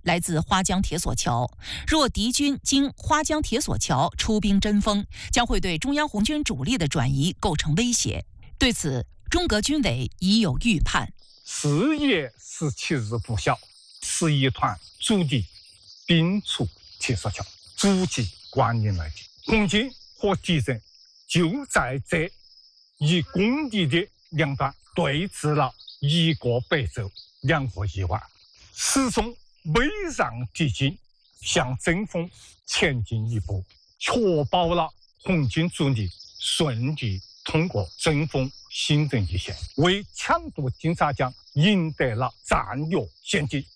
来自花江铁索桥。若敌军经花江铁索桥出兵针锋，将会对中央红军主力的转移构成威胁。对此，中革军委已有预判。 4月17日不晓，11团驻地并出铁索桥，逐级关联来敌。红军和敌人就在这一公里的两端对峙了一个北周2个以外，始终未让敌军向阵锋前进一步，确保了红军主力顺利通过阵锋新增一线，为抢夺金沙江赢得了战略先机。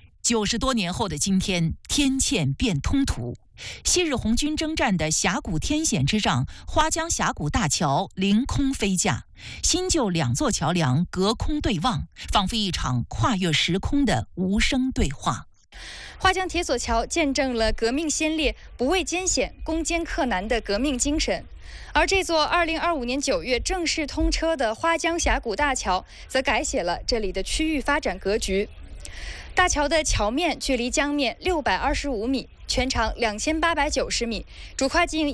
90多年后的今天，天堑变通途。昔日红军征战的峡谷天险之仗，花江峡谷大桥凌空飞架，新旧2座桥梁隔空对望，仿佛一场跨越时空的无声对话。 花江铁索桥见证了革命先烈不畏艰险、攻坚克难的革命精神，而这座2025年9月正式通车的花江峡谷大桥，则改写了这里的区域发展格局。大桥的桥面距离江面625米，全长2890米，主跨径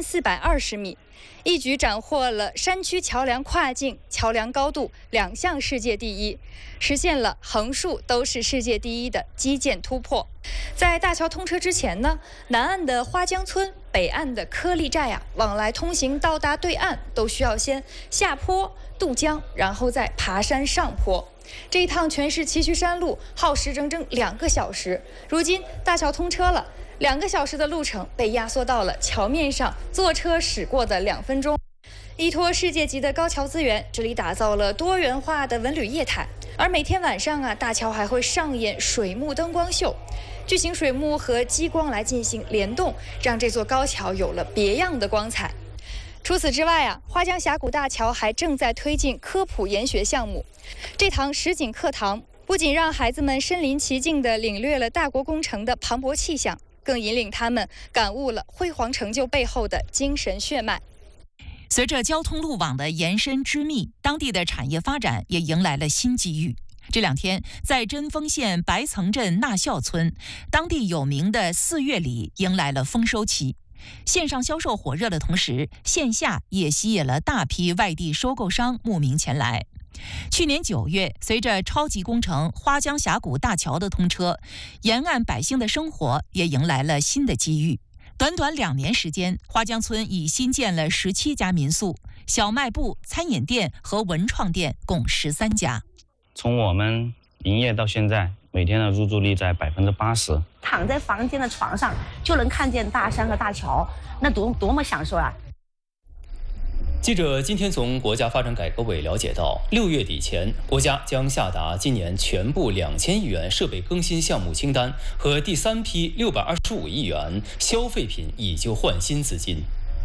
1420米，一举斩获了山区桥梁跨径、桥梁高度2项世界第一，实现了横竖都是世界第一的基建突破。在大桥通车之前呢，南岸的花江村、北岸的柯立寨往来通行到达对岸都需要先下坡渡江，然后再爬山上坡。这一趟全是崎岖山路，耗时整整2个小时。如今大桥通车了，2个小时的路程被压缩到了桥面上坐车驶过的2分钟。依托世界级的高桥资源，这里打造了多元化的文旅业态。而每天晚上大桥还会上演水幕灯光秀，巨型水幕和激光来进行联动，让这座高桥有了别样的光彩。除此之外花江峡谷大桥还正在推进科普研学项目。这堂实景课堂不仅让孩子们身临其境地领略了大国工程的磅礴气象，更引领他们感悟了辉煌成就背后的精神血脉。 随着交通路网的延伸织密，当地的产业发展也迎来了新机遇。这2天，在针锋县白层镇纳孝村，当地有名的4月里迎来了丰收期。线上销售火热的同时，线下也吸引了大批外地收购商慕名前来。去年9月，随着超级工程花江峡谷大桥的通车，沿岸百姓的生活也迎来了新的机遇。短短2年时间，花江村已新建了17家民宿、小卖部、餐饮店和文创店共13家。 从我们营业到现在，每天的入住率在80%。 躺在房间的床上就能看见大山和大桥，那多么享受啊！ 记者今天从国家发展改革委了解到，6月底前，国家将下达今年全部2000亿元设备更新项目清单和第3批625亿元消费品以旧换新资金。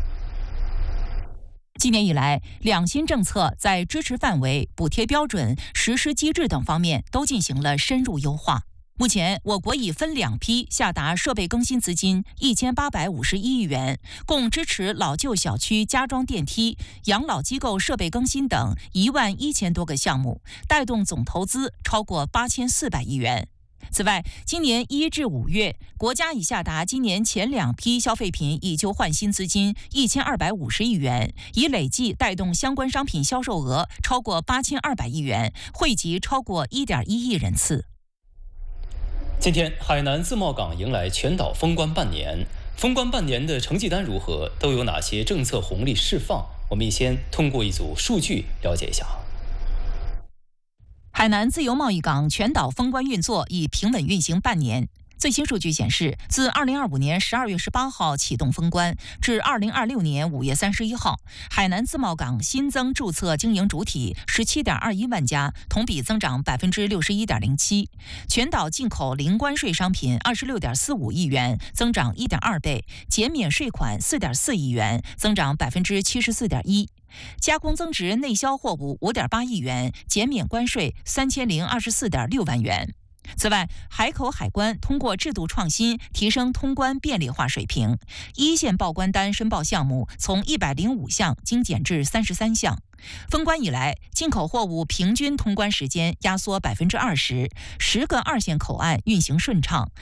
今年以来，两新政策在支持范围、补贴标准、实施机制等方面都进行了深入优化。目前，我国已分2批下达设备更新资金1851亿元，共支持老旧小区加装电梯、养老机构设备更新等11000多个项目，带动总投资超过8400亿元。此外，今年1至5月，国家已下达今年前2批消费品以旧换新资金1250亿元，已累计带动相关商品销售额超过8200亿元，惠及超过1.1亿人次。 今天，海南自贸港迎来全岛封关半年。封关半年的成绩单如何？都有哪些政策红利释放？我们先通过一组数据了解一下。 海南自由贸易港全岛封关运作已平稳运行半年。最新数据显示，自2025年12月18号启动封关至2026年5月31号，海南自贸港新增注册经营主体17.21万家，同比增长61.07%。全岛进口零关税商品26.45亿元，增长1.2倍；减免税款4.4亿元，增长74.1%。加工增值内销货物5.8亿元，减免关税3024.6万元。此外，海口海关通过制度创新，提升通关便利化水平，一线报关单申报项目从105项精简至33项。封关以来，进口货物平均通关时间压缩20%，10个2线口岸运行顺畅，